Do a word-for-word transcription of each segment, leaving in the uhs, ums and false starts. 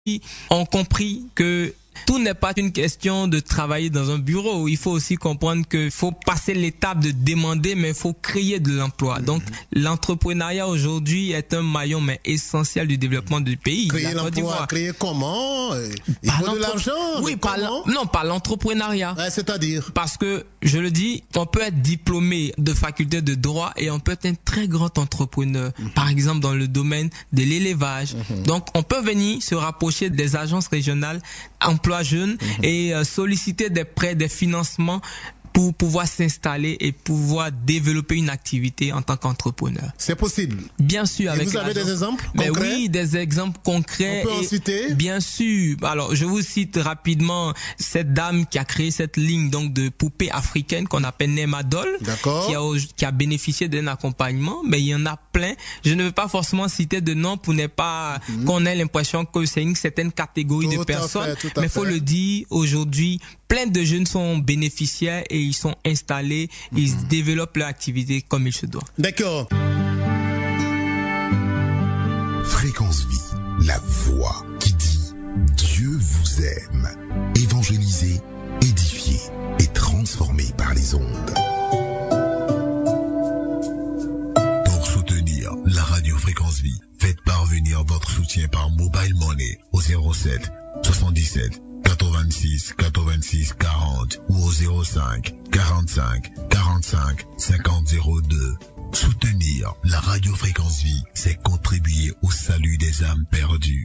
ont compris que tout n'est pas une question de travailler dans un bureau. Il faut aussi comprendre qu'il faut passer l'étape de demander, mais il faut créer de l'emploi. Mmh. Donc, l'entrepreneuriat aujourd'hui est un maillon mais essentiel du développement du pays. Créer l'emploi, créer comment? Il par faut de l'argent. Oui, par non, par l'entrepreneuriat. Ouais, c'est-à-dire? Parce que, je le dis, on peut être diplômé de faculté de droit et on peut être un très grand entrepreneur. Mmh. Par exemple, dans le domaine de l'élevage. Mmh. Donc, on peut venir se rapprocher des agences régionales emploi jeune mmh. et euh, solliciter des prêts, des financements pour pouvoir s'installer et pouvoir développer une activité en tant qu'entrepreneur. C'est possible. Bien sûr. Et avec vous avez des exemples Mais concrets? Oui, des exemples concrets. On peut en citer? Bien sûr. Alors, je vous cite rapidement cette dame qui a créé cette ligne donc de poupées africaines qu'on appelle Nemadol. D'accord. Qui a, qui a bénéficié d'un accompagnement. Mais il y en a plein. Je ne veux pas forcément citer de nom pour ne pas mmh. qu'on ait l'impression que c'est une certaine catégorie tout de personnes. Fait, mais il faut le dire, aujourd'hui, plein de jeunes sont bénéficiaires et ils sont installés, mmh. ils développent leur activité comme il se doit. D'accord. Fréquence Vie, la voix qui dit Dieu vous aime. Évangélisé, édifié et transformé par les ondes. Pour soutenir la radio Fréquence Vie, faites parvenir votre soutien par Mobile Money au zéro sept soixante-dix-sept quatre-vingt-six quatre-vingt-six quarante ou au zéro cinq quarante-cinq quarante-cinq cinquante zéro deux. Soutenir la radio Fréquence Vie, c'est contribuer au salut des âmes perdues.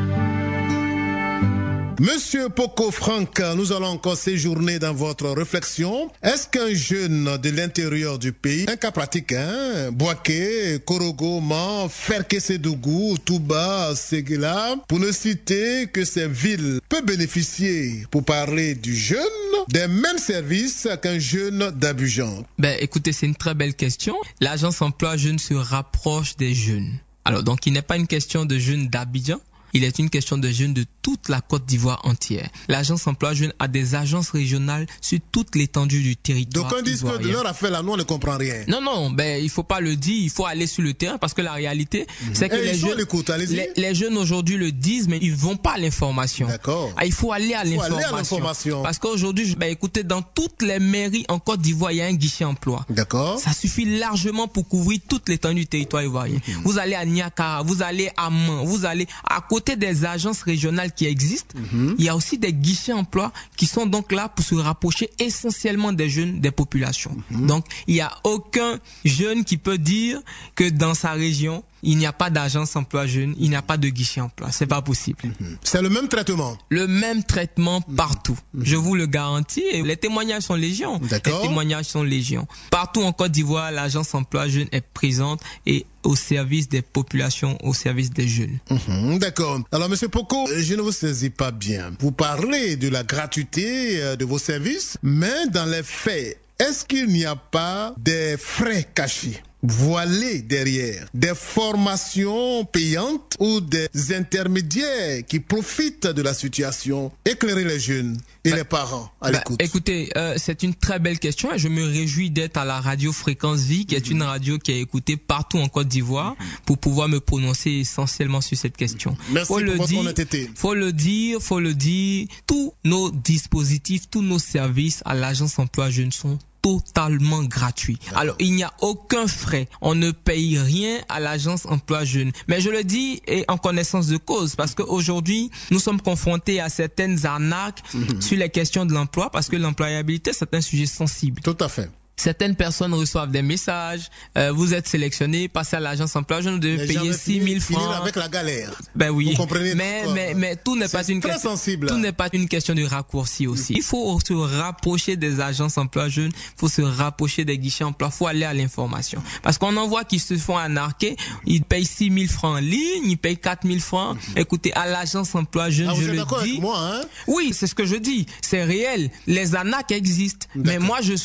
Monsieur Poko Franck, nous allons encore séjourner dans votre réflexion. Est-ce qu'un jeune de l'intérieur du pays, un cas pratique, hein, Boaké, Korogo, Man, Ferke-Sédougou, Touba, Séguéla, pour ne citer que ces villes, peut bénéficier, pour parler du jeune, des mêmes services qu'un jeune d'Abidjan? Ben, écoutez, c'est une très belle question. L'agence emploi jeune se rapproche des jeunes. Alors, donc, il n'est pas une question de jeunes d'Abidjan. Il est une question de jeunes de toute la Côte d'Ivoire entière. L'agence emploi jeune a des agences régionales sur toute l'étendue du territoire. Donc on dit que de leur affaire là, nous on ne comprend rien. Non, non, ben il faut pas le dire, il faut aller sur le terrain parce que la réalité, mmh. c'est que Et les jeunes, les, les jeunes aujourd'hui le disent, mais ils vont pas à l'information. D'accord. Ah, il faut aller à l'information. Parce qu'aujourd'hui, ben écoutez, dans toutes les mairies en Côte d'Ivoire, il y a un guichet emploi. D'accord. Ça suffit largement pour couvrir toute l'étendue du territoire ivoirien. Mmh. Vous allez à Niakara, vous allez à Man, vous allez à côté des agences régionales qui existent, mmh. il y a aussi des guichets emploi qui sont donc là pour se rapprocher essentiellement des jeunes, des populations. Mmh. Donc, il n'y a aucun jeune qui peut dire que dans sa région, il n'y a pas d'agence emploi jeune, il n'y a pas de guichet emploi. C'est pas possible. Mmh. C'est le même traitement. Le même traitement partout. Mmh. Je vous le garantis. Et les témoignages sont légion. D'accord. Les témoignages sont légion. Partout en Côte d'Ivoire, l'agence emploi jeune est présente et au service des populations, au service des jeunes. Mmh, d'accord. Alors, Monsieur Poko, je ne vous saisis pas bien. Vous parlez de la gratuité de vos services, mais dans les faits, est-ce qu'il n'y a pas des frais cachés, voilés derrière, des formations payantes ou des intermédiaires qui profitent de la situation? Éclairer les jeunes et bah, les parents à bah, l'écoute. Écoutez, euh, c'est une très belle question et je me réjouis d'être à la radio Fréquence Vie, qui est mmh. une radio qui est écoutée partout en Côte d'Ivoire, mmh. pour pouvoir me prononcer essentiellement sur cette question. Merci faut pour le votre dire, honnêteté. Faut le dire, faut le dire, tous nos dispositifs, tous nos services à l'agence emploi jeune sont totalement gratuit. Alors, il n'y a aucun frais. On ne paye rien à l'agence emploi jeune. Mais je le dis et en connaissance de cause parce qu'aujourd'hui, nous sommes confrontés à certaines arnaques mmh. sur les questions de l'emploi parce que l'employabilité, c'est un sujet sensible. Tout à fait. Certaines personnes reçoivent des messages, euh, vous êtes sélectionné, passez à l'agence emploi, je ne devais payer six mille francs. Avec la galère. Ben oui. Vous comprenez? Mais, mais, mais tout n'est pas une question, sensible. tout n'est pas une question de raccourci aussi. Mmh. Il faut se rapprocher des agences emploi jeunes, il faut se rapprocher des guichets emploi, il faut aller à l'information. Parce qu'on en voit qui se font arnaquer, ils payent six mille francs en ligne, ils payent quatre mille francs. Mmh. Écoutez, à l'agence emploi jeune, ah, je vous êtes le d'accord dis. Avec moi, hein? Oui, c'est ce que je dis. C'est réel. Les arnaques existent. Mais moi, je suis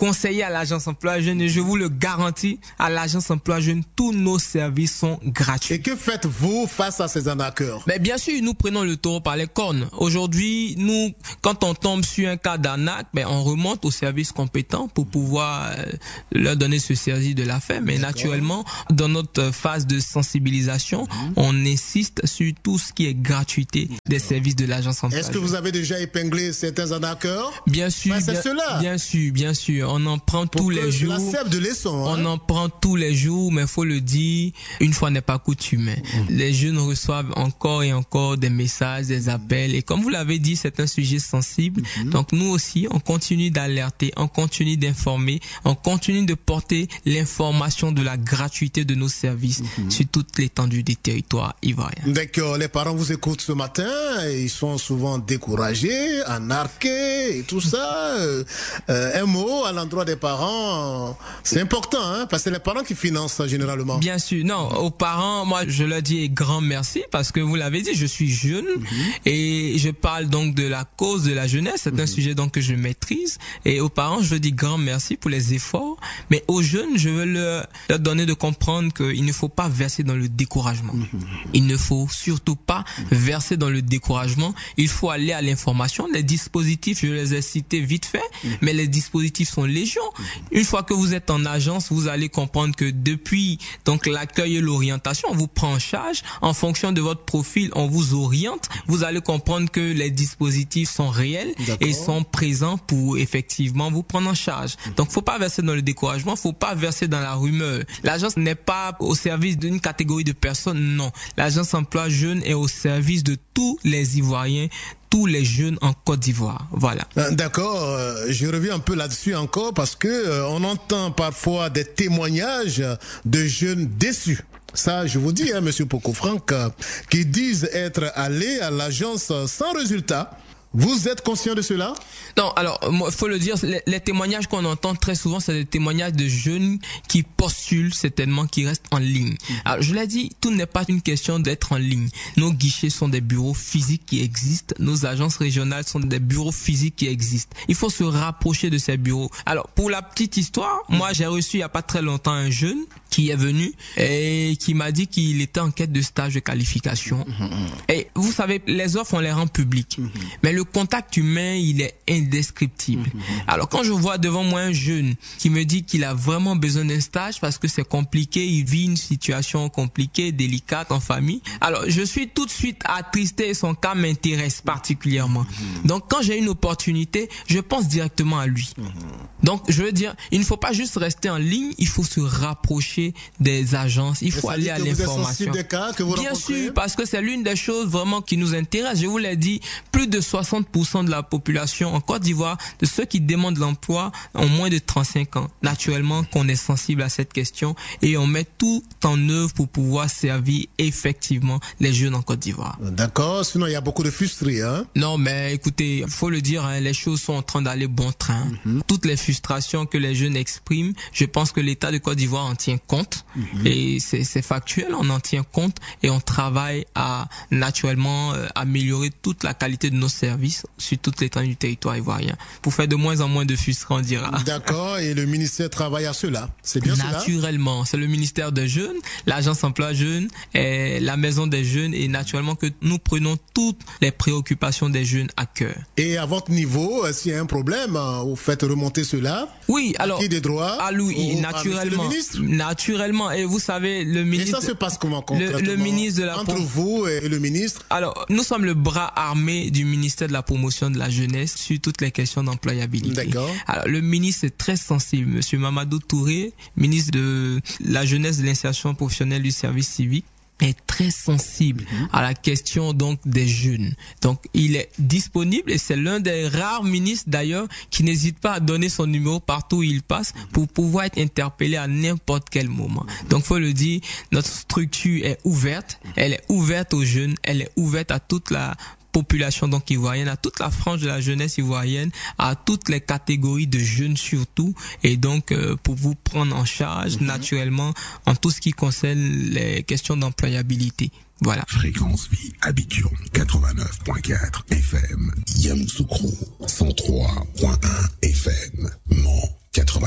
conseiller à l'agence emploi jeune et je vous le garantis, à l'agence emploi jeune, tous nos services sont gratuits. Et que faites-vous face à ces arnaqueurs? Mais bien sûr, nous prenons le taureau par les cornes. Aujourd'hui, nous, quand on tombe sur un cas d'arnaque, ben, on remonte aux services compétents pour pouvoir euh, leur donner ce service de l'affaire. Mais D'accord. naturellement, dans notre phase de sensibilisation, mmh. on insiste sur tout ce qui est gratuité des services de l'agence emploi. Est-ce que vous avez déjà épinglé certains arnaqueurs? Bien sûr, ben, c'est bien, cela. bien sûr, bien sûr. On en prend pour tous les jours. La sève de leçon, hein? On en prend tous les jours, mais faut le dire, une fois n'est pas coutume. Mmh. Les jeunes reçoivent encore et encore des messages, des appels. Et comme vous l'avez dit, c'est un sujet sensible. Mmh. Donc nous aussi, on continue d'alerter, on continue d'informer, on continue de porter l'information de la gratuité de nos services mmh. sur toute l'étendue des territoires ivoiriens. D'accord. Les parents vous écoutent ce matin, ils sont souvent découragés, anarqués et tout ça. Euh, un mot à l'endroit des parents, c'est important, hein, parce que c'est les parents qui financent généralement. Bien sûr. Non, aux parents, moi, je leur dis grand merci parce que vous l'avez dit, je suis jeune mmh. et je parle donc de la cause de la jeunesse. C'est mmh. un sujet donc que je maîtrise. Et aux parents, je leur dis grand merci pour les efforts. Mais aux jeunes, je veux leur, leur donner de comprendre qu'il ne faut pas verser dans le découragement. Mmh. Il ne faut surtout pas mmh. verser dans le découragement. Il faut aller à l'information. Les dispositifs, je les ai cités vite fait, mmh. mais les dispositifs sont légion. Mmh. Une fois que vous êtes en agence, vous allez comprendre que depuis donc l'accueil et l'orientation, on vous prend en charge. En fonction de votre profil, on vous oriente. Vous allez comprendre que les dispositifs sont réels D'accord. et sont présents pour effectivement vous prendre en charge. Donc, faut pas verser dans le découragement, faut pas verser dans la rumeur. L'agence n'est pas au service d'une catégorie de personnes, non. L'agence emploi jeune est au service de tous les Ivoiriens, tous les jeunes en Côte d'Ivoire. Voilà. D'accord, euh, je reviens un peu là-dessus encore parce que euh, on entend parfois des témoignages de jeunes déçus. Ça, je vous dis, hein, Monsieur Poko-Franck, euh, qui disent être allés à l'agence sans résultat. Vous êtes conscient de cela? Non, alors, il faut le dire, les, les témoignages qu'on entend très souvent, c'est des témoignages de jeunes qui postulent certainement, qui restent en ligne. Alors, je l'ai dit, tout n'est pas une question d'être en ligne. Nos guichets sont des bureaux physiques qui existent. Nos agences régionales sont des bureaux physiques qui existent. Il faut se rapprocher de ces bureaux. Alors, pour la petite histoire, moi, j'ai reçu il n'y a pas très longtemps un jeune qui est venu et qui m'a dit qu'il était en quête de stage de qualification. Mmh. Et vous savez, les offres, on les rend publiques. Mmh. Mais le contact humain, il est indescriptible. Mmh. Alors, quand je vois devant moi un jeune qui me dit qu'il a vraiment besoin d'un stage parce que c'est compliqué, il vit une situation compliquée, délicate en famille, alors je suis tout de suite attristé et son cas m'intéresse particulièrement. Mmh. Donc, quand j'ai une opportunité, je pense directement à lui. Mmh. Donc, je veux dire, il ne faut pas juste rester en ligne, il faut se rapprocher des agences, il faut aller à l'information. Des cas que vous Bien sûr, parce que c'est l'une des choses vraiment qui nous intéresse. Je vous l'ai dit, plus de soixante pour cent de la population en Côte d'Ivoire, de ceux qui demandent l'emploi, ont moins de trente-cinq ans. Naturellement qu'on est sensible à cette question et on met tout en œuvre pour pouvoir servir effectivement les jeunes en Côte d'Ivoire. D'accord, sinon il y a beaucoup de frustrés, hein? Non, mais écoutez, faut le dire, hein, les choses sont en train d'aller bon train. Mm-hmm. Toutes les frustrations que les jeunes expriment, je pense que l'État de Côte d'Ivoire en tient compte. Mmh. Et c'est, c'est factuel, on en tient compte et on travaille à naturellement euh, améliorer toute la qualité de nos services sur toute l'étendue du territoire ivoirien pour faire de moins en moins de frustrés, on dira. D'accord, et le ministère travaille à cela, c'est bien cela? Naturellement, c'est le ministère des Jeunes, l'agence emploi jeunes, et la maison des jeunes et naturellement que nous prenons toutes les préoccupations des jeunes à cœur. Et à votre niveau, s'il y a un problème, vous faites remonter cela? Oui, alors... Qui des droits? Ah oui, naturellement. Naturellement, et vous savez, le ministre... Et ça se passe comment concrètement? Le, le ministre de la... Entre vous et le ministre? Alors, nous sommes le bras armé du ministère de la promotion de la jeunesse sur toutes les questions d'employabilité. D'accord. Alors, le ministre est très sensible, Monsieur Mamadou Touré, ministre de la jeunesse, de l'insertion professionnelle du service civique, est très sensible mmh. à la question donc des jeunes. Donc il est disponible et c'est l'un des rares ministres d'ailleurs qui n'hésite pas à donner son numéro partout où il passe pour pouvoir être interpellé à n'importe quel moment. Donc faut le dire, notre structure est ouverte, elle est ouverte aux jeunes, elle est ouverte à toute la population donc ivoirienne, à toute la frange de la jeunesse ivoirienne, à toutes les catégories de jeunes surtout, et donc euh, pour vous prendre en charge mm-hmm. naturellement en tout ce qui concerne les questions d'employabilité. Voilà. Fréquence Vie, Abidjan quatre-vingt-neuf point quatre F M, Yamoussoukro cent trois point un F M, Mans quatre-vingt-neuf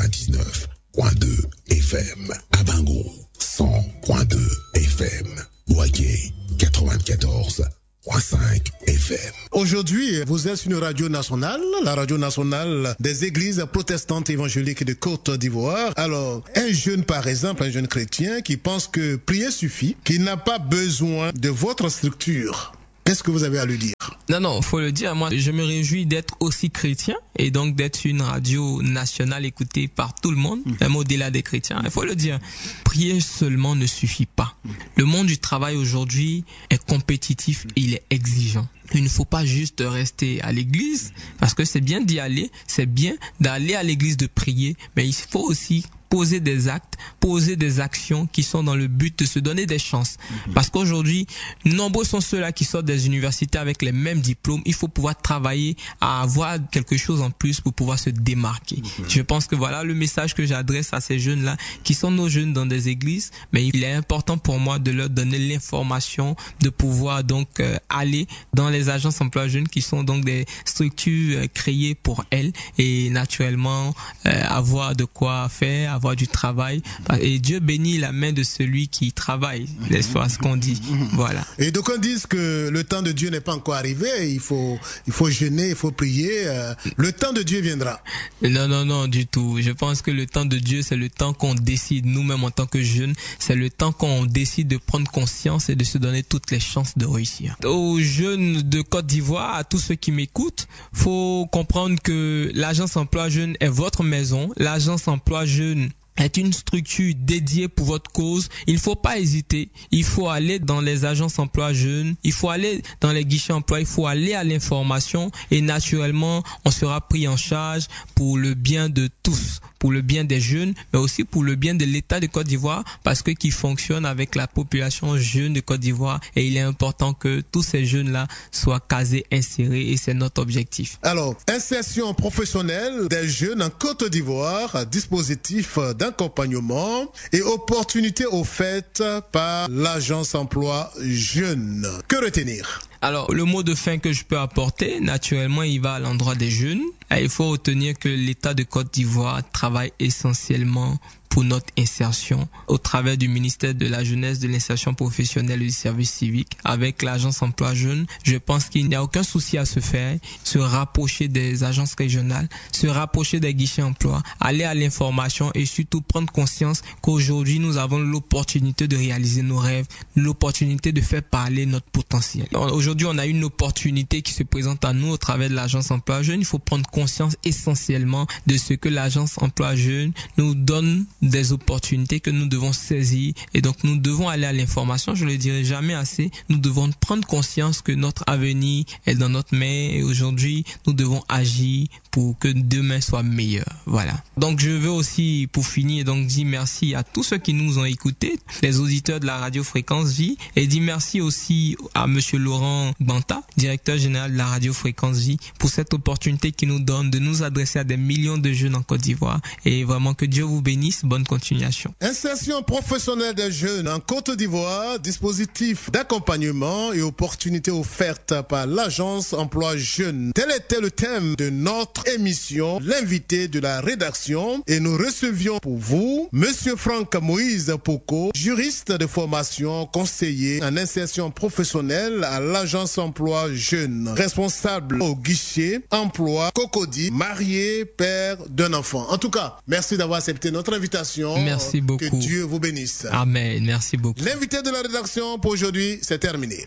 F M. Aujourd'hui, vous êtes sur une radio nationale, la radio nationale des églises protestantes évangéliques de Côte d'Ivoire. Alors, un jeune, par exemple, un jeune chrétien qui pense que prier suffit, qui n'a pas besoin de votre structure, qu'est-ce que vous avez à lui dire? Non, non, faut le dire. Moi, je me réjouis d'être aussi chrétien et donc d'être une radio nationale écoutée par tout le monde, mmh. même au-delà des chrétiens. Il faut le dire. Prier seulement ne suffit pas. Mmh. Le monde du travail aujourd'hui est compétitif et il est exigeant. Il ne faut pas juste rester à l'église, parce que c'est bien d'y aller, c'est bien d'aller à l'église de prier, mais il faut aussi poser des actes, poser des actions qui sont dans le but de se donner des chances. Mmh. Parce qu'aujourd'hui, nombreux sont ceux-là qui sortent des universités avec les mêmes diplômes. Il faut pouvoir travailler à avoir quelque chose en plus pour pouvoir se démarquer. Mmh. Je pense que voilà le message que j'adresse à ces jeunes-là, qui sont nos jeunes dans des églises, mais il est important pour moi de leur donner l'information, de pouvoir donc euh, aller dans les agences emploi jeunes qui sont donc des structures euh, créées pour elles et naturellement euh, avoir de quoi faire, avoir du travail, et Dieu bénit la main de celui qui travaille, n'est-ce pas ce qu'on dit. Voilà. Et donc on dit que le temps de Dieu n'est pas encore arrivé, il faut il faut jeûner, il faut prier, euh, le temps de Dieu viendra. Non non non du tout. Je pense que le temps de Dieu, c'est le temps qu'on décide nous-mêmes en tant que jeunes, c'est le temps qu'on décide de prendre conscience et de se donner toutes les chances de réussir. Aux jeunes de Côte d'Ivoire, à tous ceux qui m'écoutent, faut comprendre que l'agence emploi jeune est votre maison, l'agence emploi jeune est une structure dédiée pour votre cause. Il ne faut pas hésiter. Il faut aller dans les agences emploi jeunes. Il faut aller dans les guichets emploi. Il faut aller à l'information et naturellement, on sera pris en charge pour le bien de tous, pour le bien des jeunes, mais aussi pour le bien de l'État de Côte d'Ivoire, parce que qui fonctionne avec la population jeune de Côte d'Ivoire et il est important que tous ces jeunes-là soient casés, insérés et c'est notre objectif. Alors, insertion professionnelle des jeunes en Côte d'Ivoire, dispositif d'accompagnement et opportunités offertes par l'agence emploi jeune. Que retenir? Alors, le mot de fin que je peux apporter, naturellement, il va à l'endroit des jeunes. Il faut retenir que l'État de Côte d'Ivoire travaille essentiellement pour notre insertion au travers du ministère de la Jeunesse, de l'insertion professionnelle et du service civique avec l'agence emploi jeune. Je pense qu'il n'y a aucun souci à se faire, se rapprocher des agences régionales, se rapprocher des guichets emploi, aller à l'information et surtout prendre conscience qu'aujourd'hui nous avons l'opportunité de réaliser nos rêves, l'opportunité de faire parler notre potentiel. Aujourd'hui, on a une opportunité qui se présente à nous au travers de l'agence emploi jeune. Il faut prendre conscience essentiellement de ce que l'agence emploi jeune nous donne, des opportunités que nous devons saisir et donc nous devons aller à l'information. Je le dirai jamais assez. Nous devons prendre conscience que notre avenir est dans notre main et aujourd'hui nous devons agir pour que demain soit meilleur. Voilà. Donc je veux aussi pour finir donc dire merci à tous ceux qui nous ont écoutés, les auditeurs de la radio Fréquence Vie, et dire merci aussi à monsieur Laurent Banta, directeur général de la radio Fréquence Vie, pour cette opportunité qu'il nous donne de nous adresser à des millions de jeunes en Côte d'Ivoire et vraiment que Dieu vous bénisse. Bonne continuation. Insertion professionnelle des jeunes en Côte d'Ivoire, dispositif d'accompagnement et opportunités offertes par l'agence emploi jeune. Tel était le thème de notre émission, l'invité de la rédaction, et nous recevions pour vous monsieur Franck Moïse Poko, juriste de formation, conseiller en insertion professionnelle à l'agence emploi jeune, responsable au guichet emploi Cocody, marié, père d'un enfant. En tout cas, merci d'avoir accepté notre invitation. Merci beaucoup. Que Dieu vous bénisse. Amen. Merci beaucoup. L'invité de la rédaction pour aujourd'hui, c'est terminé.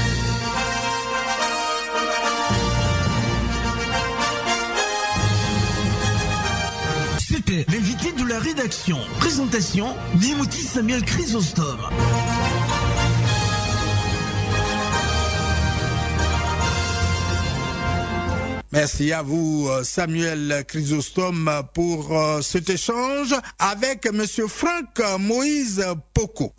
C'était l'invité de la rédaction. Présentation, Dimouti Samuel Chrysostome. Merci à vous, Samuel Chrysostome, pour euh, cet échange avec monsieur Franck Moïse Poko.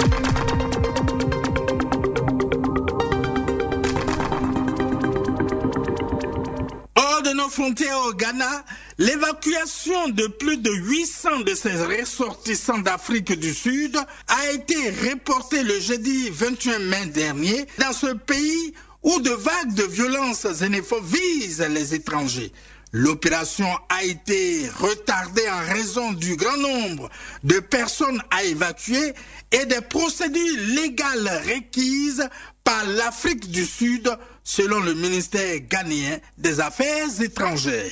Hors de nos frontières au Ghana, l'évacuation de plus de huit cents de ces ressortissants d'Afrique du Sud a été reportée le jeudi vingt et un mai dernier dans ce pays où de vagues de violences xénophobes visent les étrangers. L'opération a été retardée en raison du grand nombre de personnes à évacuer et des procédures légales requises par l'Afrique du Sud selon le ministère ghanéen des Affaires étrangères.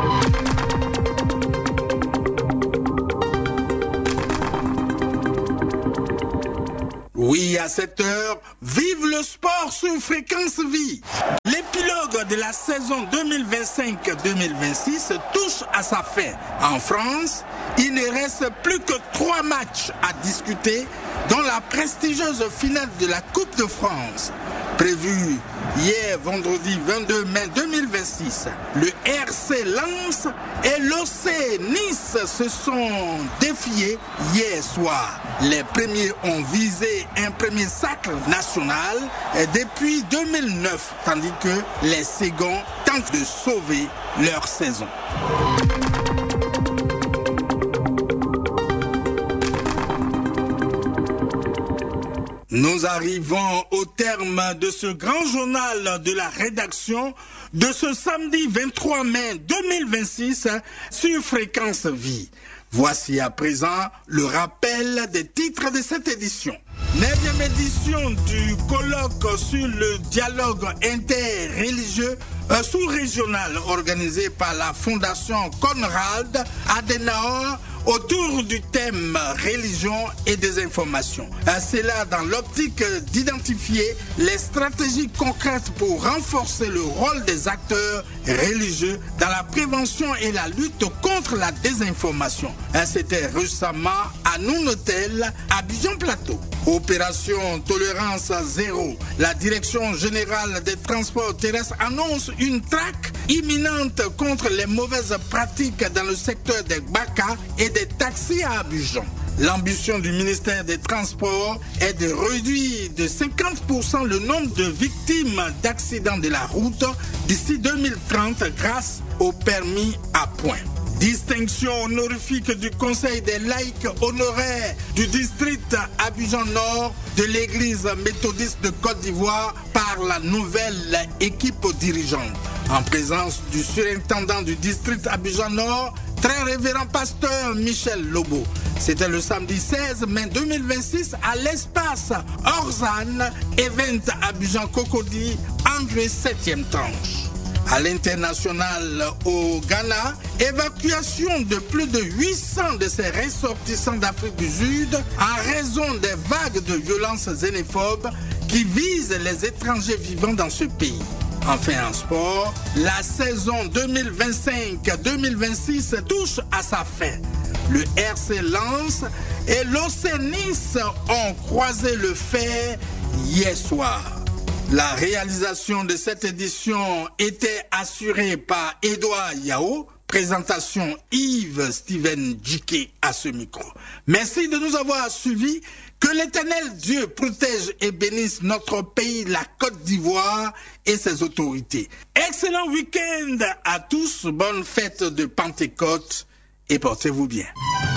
Oui, à cette heure, vive le sport sur Fréquence Vie. L'épilogue de la saison deux mille vingt-cinq deux mille vingt-six touche à sa fin. En France, il ne reste plus que trois matchs à discuter, dont la prestigieuse finale de la Coupe de France. Prévue hier, vendredi vingt-deux mai deux mille vingt-six, le R C Lens et l'O C Nice se sont défiés hier soir. Les premiers ont visé un premier sacre national depuis deux mille neuf, tandis que les seconds tentent de sauver leur saison. Nous arrivons au terme de ce grand journal de la rédaction de ce samedi vingt-trois mai deux mille vingt-six sur Fréquence Vie. Voici à présent le rappel des titres de cette édition. neuvième édition du colloque sur le dialogue interreligieux euh, sous-régional organisé par la Fondation Konrad Adenauer autour du thème religion et désinformation. C'est là dans l'optique d'identifier les stratégies concrètes pour renforcer le rôle des acteurs religieux dans la prévention et la lutte contre la désinformation. C'était récemment à Nounotel, à Abidjan Plateau. Opération Tolérance Zéro. La Direction Générale des Transports Terrestres annonce une traque imminente contre les mauvaises pratiques dans le secteur des baka et des taxis à Abidjan. L'ambition du ministère des Transports est de réduire de cinquante pour cent le nombre de victimes d'accidents de la route d'ici deux mille trente grâce au permis à points. Distinction honorifique du Conseil des laïcs honoraires du district Abidjan-Nord de l'église méthodiste de Côte d'Ivoire par la nouvelle équipe dirigeante. En présence du surintendant du district Abidjan-Nord, très révérend pasteur Michel Lobo. C'était le samedi seize mai deux mille vingt-six à l'espace Orzane, Event Abidjan Cocody, André septième tranche. À l'international au Ghana, évacuation de plus de huit cents de ses ressortissants d'Afrique du Sud en raison des vagues de violences xénophobes qui visent les étrangers vivant dans ce pays. Enfin en sport, la saison deux mille vingt-cinq deux mille vingt-six touche à sa fin. Le R C Lens et l'O C Nice ont croisé le fer hier soir. La réalisation de cette édition était assurée par Edouard Yao, présentation Yves Steven Djike à ce micro. Merci de nous avoir suivis. Que l'Éternel Dieu protège et bénisse notre pays, la Côte d'Ivoire et ses autorités. Excellent week-end à tous, bonne fête de Pentecôte et portez-vous bien.